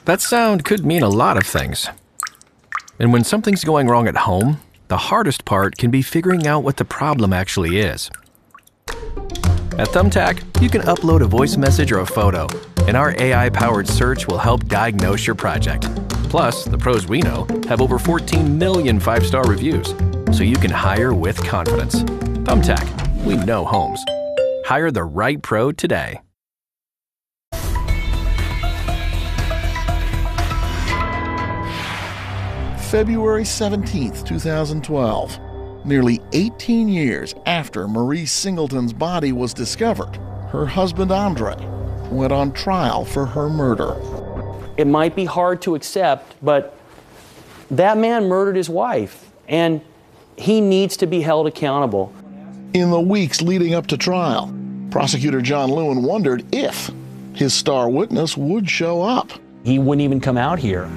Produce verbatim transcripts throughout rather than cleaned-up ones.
That sound could mean a lot of things. And when something's going wrong at home, the hardest part can be figuring out what the problem actually is. At Thumbtack, you can upload a voice message or a photo, and our A I-powered search will help diagnose your project. Plus, the pros we know have over fourteen million five-star reviews, so you can hire with confidence. Thumbtack, we know homes. Hire the right pro today. February seventeenth, two thousand twelve. Nearly eighteen years after Marie Singleton's body was discovered, her husband Andre went on trial for her murder. It might be hard to accept, but that man murdered his wife, and he needs to be held accountable. In the weeks leading up to trial, prosecutor John Lewin wondered if his star witness would show up. He wouldn't even come out here.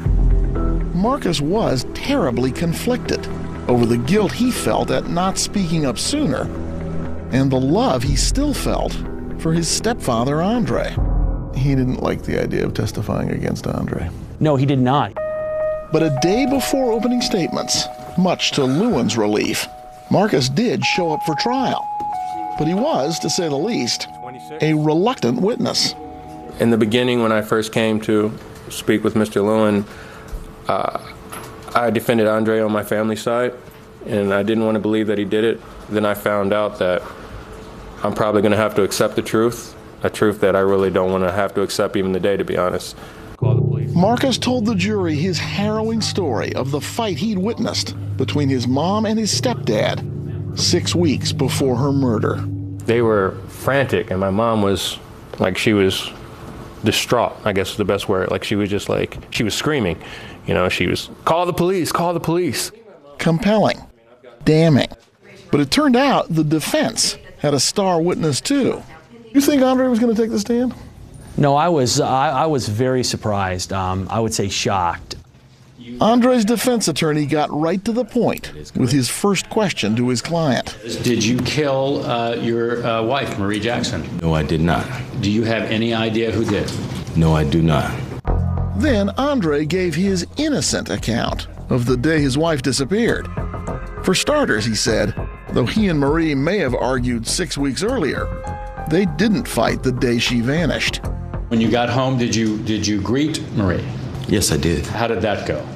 Marcus was terribly conflicted over the guilt he felt at not speaking up sooner and the love he still felt for his stepfather, Andre. He didn't like the idea of testifying against Andre. No, he did not. But a day before opening statements, much to Lewin's relief, Marcus did show up for trial. But he was, to say the least, a reluctant witness. In the beginning, when I first came to speak with Mister Lewin, uh, I defended Andre on my family side, and I didn't want to believe that he did it. Then I found out that I'm probably going to have to accept the truth, a truth that I really don't want to have to accept even today, to be honest. Call the police. Marcus told the jury his harrowing story of the fight he'd witnessed between his mom and his stepdad six weeks before her murder. They were frantic, and my mom was like, she was distraught, I guess is the best word. Like, she was just like, she was screaming. You know, she was, call the police, call the police. Compelling, damning. But it turned out the defense had a star witness too. You think Andre was going to take the stand? No, I was, I, I was very surprised. Um, I would say shocked. Andre's defense attorney got right to the point with his first question to his client. Did you kill uh, your uh, wife, Marie Jackson? No, I did not. Do you have any idea who did? No, I do not. Then Andre gave his innocent account of the day his wife disappeared. For starters, he said, though he and Marie may have argued six weeks earlier, they didn't fight the day she vanished. When you got home, did you did you greet Marie? Yes, I did. How did that go?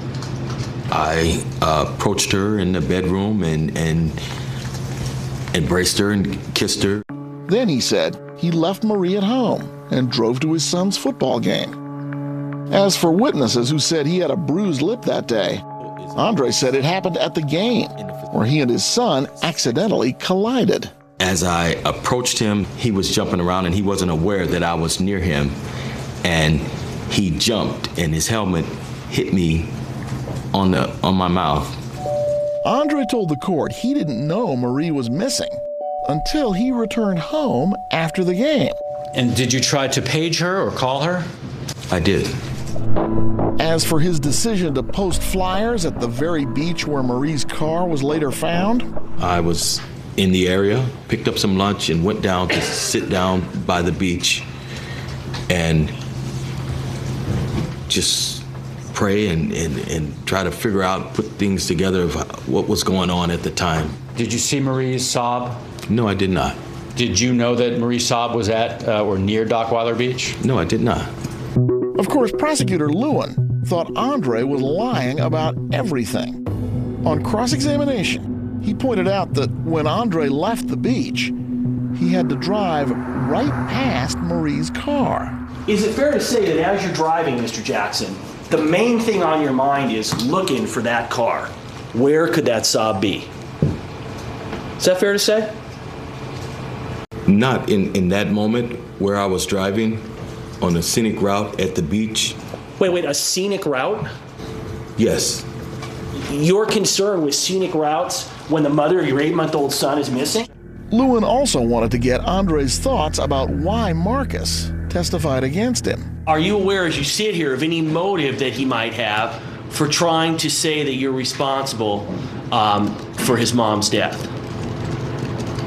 I uh, approached her in the bedroom and, and embraced her and kissed her. Then he said he left Marie at home and drove to his son's football game. As for witnesses who said he had a bruised lip that day, Andre said it happened at the game, where he and his son accidentally collided. As I approached him, he was jumping around and he wasn't aware that I was near him. And he jumped and his helmet hit me on the on my mouth. Andre told the court he didn't know Marie was missing until he returned home after the game. And did you try to page her or call her? I did. As for his decision to post flyers at the very beach where Marie's car was later found, I was in the area, picked up some lunch, and went down to sit down by the beach and just pray and, and, and try to figure out, put things together of what was going on at the time. Did you see Marie Saab? No, I did not. Did you know that Marie Saab was at uh, or near Dockweiler Beach? No, I did not. Of course, prosecutor Lewin thought Andre was lying about everything. On cross-examination, he pointed out that when Andre left the beach, he had to drive right past Marie's car. Is it fair to say that as you're driving, Mister Jackson, the main thing on your mind is looking for that car? Where could that Saab be? Is that fair to say? Not in, in that moment where I was driving on a scenic route at the beach. Wait, wait, a scenic route? Yes. You're concerned with scenic routes when the mother of your eight-month-old son is missing? Lewin also wanted to get Andre's thoughts about why Marcus testified against him. Are you aware, as you sit here, of any motive that he might have for trying to say that you're responsible um, for his mom's death?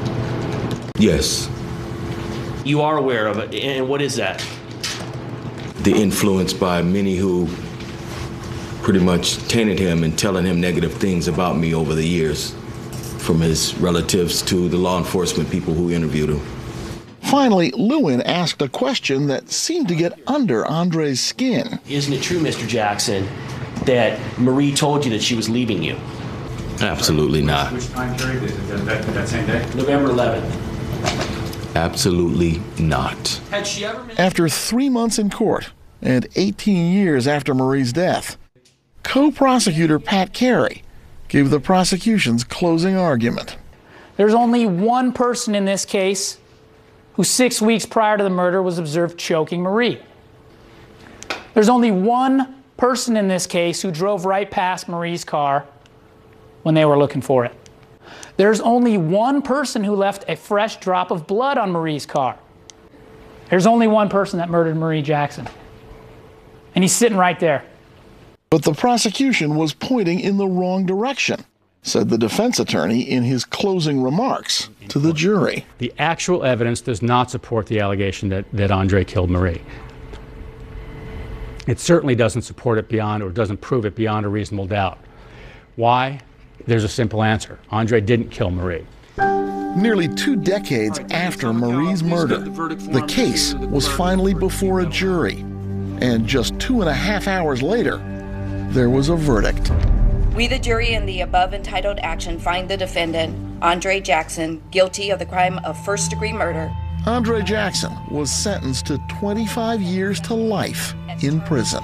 Yes. You are aware of it, and what is that? the influence by many who pretty much tainted him and telling him negative things about me over the years, from his relatives to the law enforcement people who interviewed him. Finally, Lewin asked a question that seemed to get under Andre's skin. Isn't it true, Mister Jackson, that Marie told you that she was leaving you? Absolutely not. Which time period is it? That, that, that same day? November eleventh. Absolutely not. Had she ever been... After three months in court and eighteen years after Marie's death, co-prosecutor Pat Carey gave the prosecution's closing argument. There's only one person in this case who six weeks prior to the murder was observed choking Marie. There's only one person in this case who drove right past Marie's car when they were looking for it. There's only one person who left a fresh drop of blood on Marie's car. There's only one person that murdered Marie Jackson. And he's sitting right there. But the prosecution was pointing in the wrong direction, said the defense attorney in his closing remarks to the jury. The actual evidence does not support the allegation that, that Andre killed Marie. It certainly doesn't support it beyond, or doesn't prove it beyond a reasonable doubt. Why? There's a simple answer. Andre didn't kill Marie. Nearly two decades after Marie's murder, the case was finally before a jury. And just two and a half hours later, there was a verdict. We, the jury, in the above entitled action, find the defendant, Andre Jackson, guilty of the crime of first-degree murder. Andre Jackson was sentenced to twenty-five years to life in prison.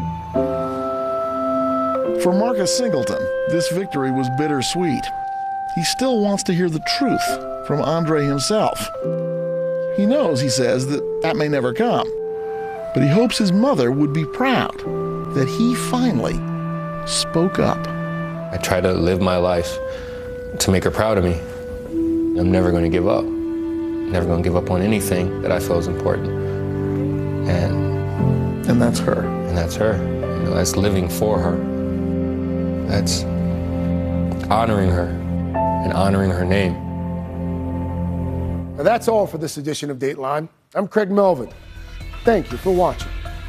For Marcus Singleton, this victory was bittersweet. He still wants to hear the truth from Andre himself. He knows, he says, that that may never come, but he hopes his mother would be proud that he finally spoke up. I try to live my life to make her proud of me. I'm never going to give up. Never going to give up on anything that I feel is important. And and that's her. And that's her. You know, that's living for her. That's honoring her and honoring her name. Now that's all for this edition of Dateline. I'm Craig Melvin. Thank you for watching.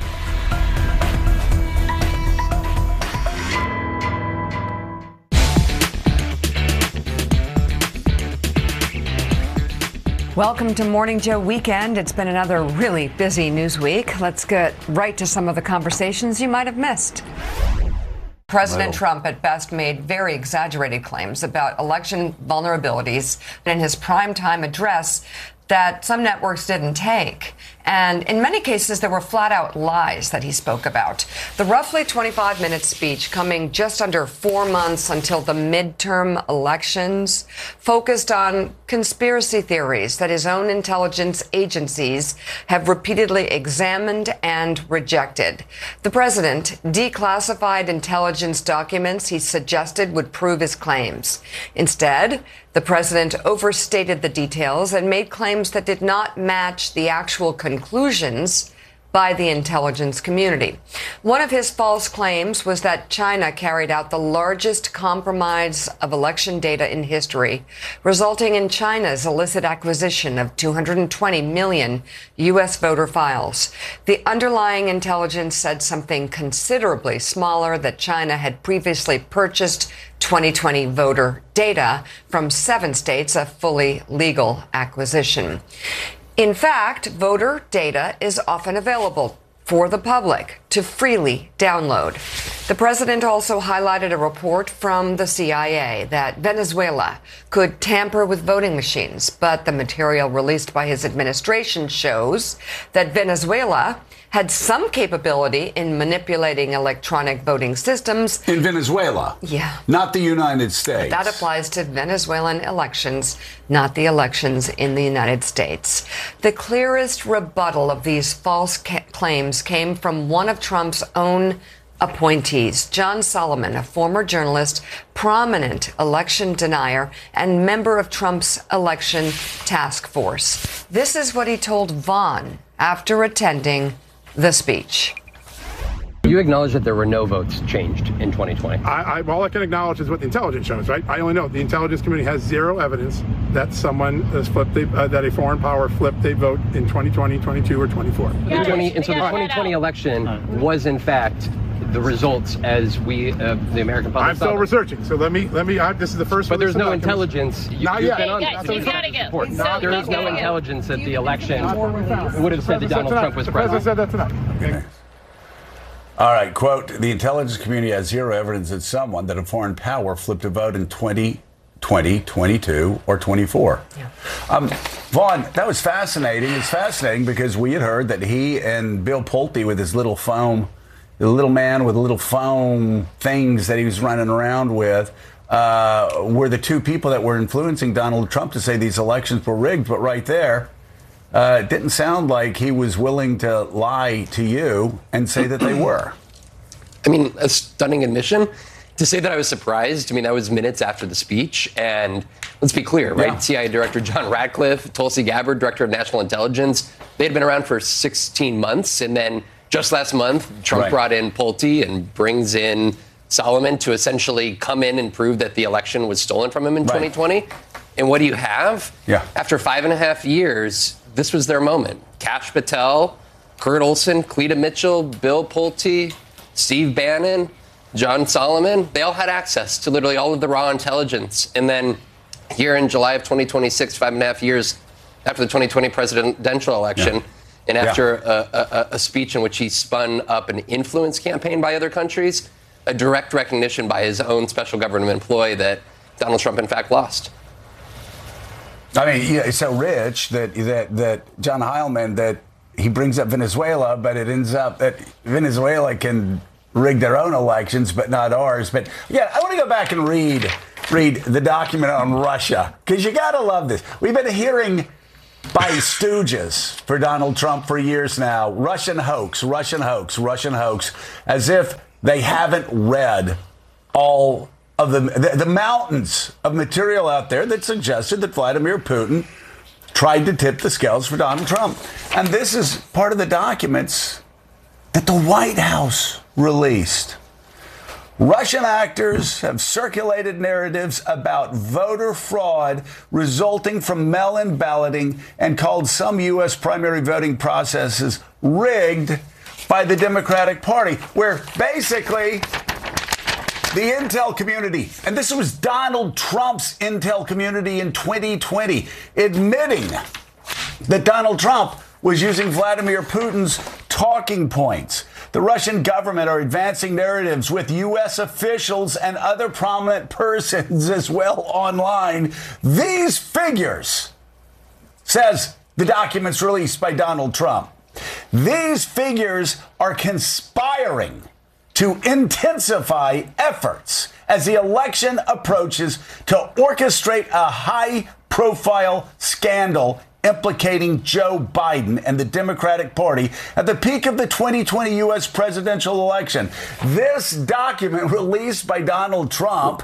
Welcome to Morning Joe Weekend. It's been another really busy news week. Let's get right to some of the conversations you might have missed. President Trump, at best, made very exaggerated claims about election vulnerabilities in his primetime address that some networks didn't take. And in many cases, there were flat-out lies that he spoke about. The roughly twenty-five minute speech, coming just under four months until the midterm elections, focused on conspiracy theories that his own intelligence agencies have repeatedly examined and rejected. The president declassified intelligence documents he suggested would prove his claims. Instead, the president overstated the details and made claims that did not match the actual conclusions by the intelligence community. One of his false claims was that China carried out the largest compromise of election data in history, resulting in China's illicit acquisition of two hundred twenty million U S voter files. The underlying intelligence said something considerably smaller, that China had previously purchased twenty twenty voter data from seven states, a fully legal acquisition. In fact, voter data is often available for the public to freely download. The president also highlighted a report from the C I A that Venezuela could tamper with voting machines, but the material released by his administration shows that Venezuela had some capability in manipulating electronic voting systems. In Venezuela? Yeah. Not the United States. That applies to Venezuelan elections, not the elections in the United States. The clearest rebuttal of these false ca- claims came from one of Trump's own appointees, John Solomon, a former journalist, prominent election denier, and member of Trump's election task force. This is what he told Vaughn after attending the speech. You acknowledge that there were no votes changed in twenty twenty. I, I, all I can acknowledge is what the intelligence shows, right? I only know the intelligence community has zero evidence that someone has flipped, a, uh, that a foreign power flipped a vote in twenty twenty, twenty-two, or twenty-four. The twenty, and so the twenty twenty election was, in fact, the results as we, uh, the American public. I'm still researching, so let me, let me. I, this is the first. But there's no intelligence. You, Not yet. Been on, Guys, so he's gotta go. So there is no intelligence that the election would have said that Donald tonight. Trump was the president. president said that tonight. Okay. All right, quote, the intelligence community has zero evidence that someone, that a foreign power flipped a vote in twenty twenty, twenty-two, or twenty-four. Yeah. Um, Vaughn, that was fascinating. It's fascinating because we had heard that he and Bill Pulte with his little foam, the little man with little foam things that he was running around with, uh, were the two people that were influencing Donald Trump to say these elections were rigged. But right there, Uh, it didn't sound like he was willing to lie to you and say that they were. I mean, a stunning admission. To say that I was surprised, I mean, that was minutes after the speech. And let's be clear, right? Yeah. C I A Director John Ratcliffe, Tulsi Gabbard, Director of National Intelligence, they had been around for sixteen months. And then just last month, Trump right. brought in Pulte and brings in Solomon to essentially come in and prove that the election was stolen from him in right. twenty twenty. And what do you have? Yeah. After five and a half years, this was their moment. Kash Patel, Kurt Olson, Cleta Mitchell, Bill Pulte, Steve Bannon, John Solomon, they all had access to literally all of the raw intelligence. And then here in July of twenty twenty-six, five and a half years after the twenty twenty presidential election, yeah. and after yeah. a, a, a speech in which he spun up an influence campaign by other countries, a direct recognition by his own special government employee that Donald Trump, in fact, lost. I mean, yeah, it's so rich that that that John Heilman, that he brings up Venezuela, but it ends up that Venezuela can rig their own elections, but not ours. But yeah, I want to go back and read read the document on Russia, because you got to love this. We've been hearing by stooges for Donald Trump for years now, Russian hoax, Russian hoax, Russian hoax, as if they haven't read all of the, the the mountains of material out there that suggested that Vladimir Putin tried to tip the scales for Donald Trump. And this is part of the documents that the White House released. Russian actors have circulated narratives about voter fraud resulting from mail-in balloting and called some U S primary voting processes rigged by the Democratic Party, where basically the intel community, and this was Donald Trump's intel community in twenty twenty, admitting that Donald Trump was using Vladimir Putin's talking points. The Russian government are advancing narratives with U S officials and other prominent persons as well online. These figures, says the documents released by Donald Trump, these figures are conspiring to intensify efforts as the election approaches to orchestrate a high-profile scandal implicating Joe Biden and the Democratic Party at the peak of the twenty twenty U S presidential election. This document released by Donald Trump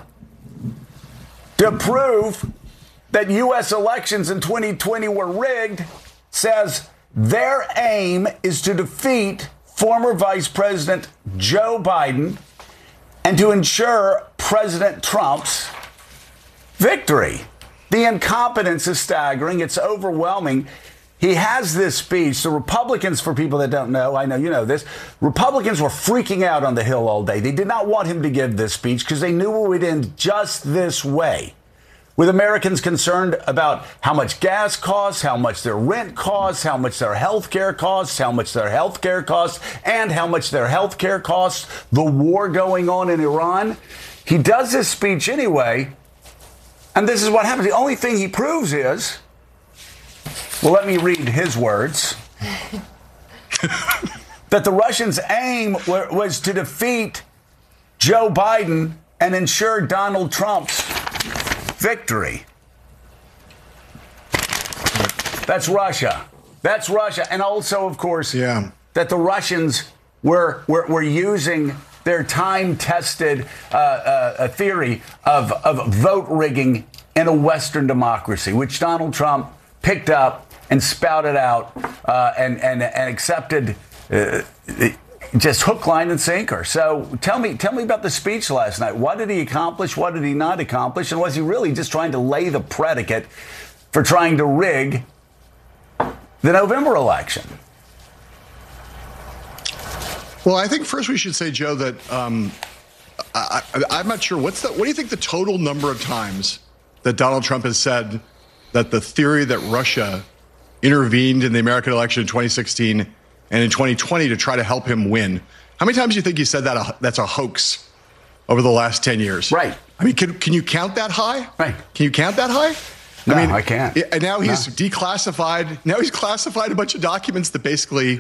to prove that U S elections in twenty twenty were rigged says their aim is to defeat former Vice President Joe Biden and to ensure President Trump's victory. The incompetence is staggering. It's overwhelming. He has this speech. The Republicans, for people that don't know, I know you know this, Republicans were freaking out on the Hill all day. They did not want him to give this speech because they knew it would end just this way, with Americans concerned about how much gas costs, how much their rent costs, how much their health care costs, how much their health care costs, and how much their health care costs, the war going on in Iran. He does this speech anyway, and this is what happens. The only thing he proves is, well, let me read his words, that the Russians' aim w- was to defeat Joe Biden and ensure Donald Trump's victory. That's Russia. That's Russia. And also, of course, yeah. that the Russians were, were, were using their time-tested uh, uh, theory of, of vote rigging in a Western democracy, which Donald Trump picked up and spouted out uh, and, and, and accepted uh, just hook, line, and sinker. So tell me, tell me about the speech last night. What did he accomplish? What did he not accomplish? And was he really just trying to lay the predicate for trying to rig the November election? Well, I think first we should say, Joe, that um, I, I, I'm not sure. What's the, what do you think the total number of times that Donald Trump has said that the theory that Russia intervened in the American election in twenty sixteen and in twenty twenty to try to help him win? How many times do you think he said that uh, that's a hoax over the last ten years? Right. I mean, can, can you count that high? Right. Can you count that high? No, I mean, I can't. And now he's No. declassified. Now he's classified a bunch of documents that basically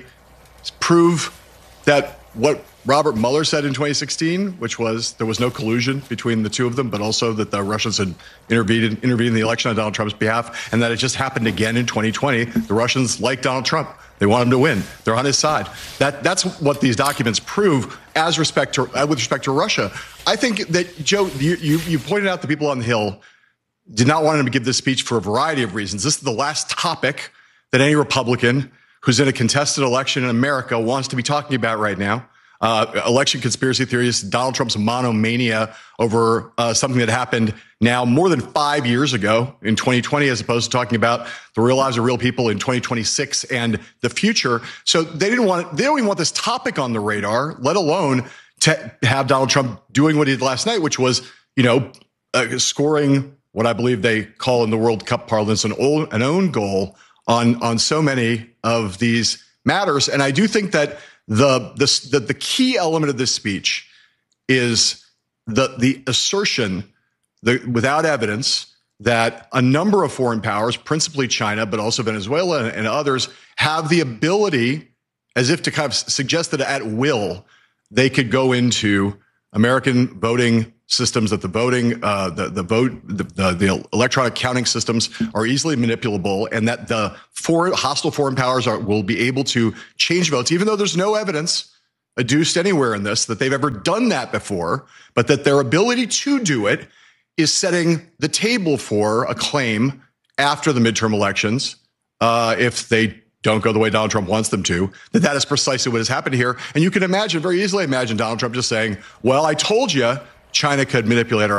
prove that what Robert Mueller said in twenty sixteen, which was there was no collusion between the two of them, but also that the Russians had intervened, intervened in the election on Donald Trump's behalf, and that it just happened again in twenty twenty. The Russians like Donald Trump. They want him to win. They're on his side. That that's what these documents prove as respect to uh, with respect to Russia. I think that, Joe, you, you you pointed out the people on the Hill did not want him to give this speech for a variety of reasons. This is the last topic that any Republican who's in a contested election in America wants to be talking about right now. Uh, election conspiracy theories, Donald Trump's monomania over uh, something that happened now more than five years ago in twenty twenty, as opposed to talking about the real lives of real people in twenty twenty-six and the future. So they didn't want, they don't even want this topic on the radar, let alone to have Donald Trump doing what he did last night, which was, you know, uh, scoring what I believe they call in the World Cup parlance an, old, an own goal on on so many of these matters. And I do think that the this the, the key element of this speech is the the assertion that without evidence that a number of foreign powers, principally China, but also Venezuela and, and others, have the ability, as if to kind of suggest that at will they could go into American voting systems, that the voting, uh, the the vote, the, the, the electronic counting systems are easily manipulable, and that the foreign hostile foreign powers are will be able to change votes, even though there's no evidence adduced anywhere in this that they've ever done that before, but that their ability to do it is setting the table for a claim after the midterm elections, uh, if they don't go the way Donald Trump wants them to, that that is precisely what has happened here. And you can imagine, very easily imagine Donald Trump just saying, well, I told you China could manipulate our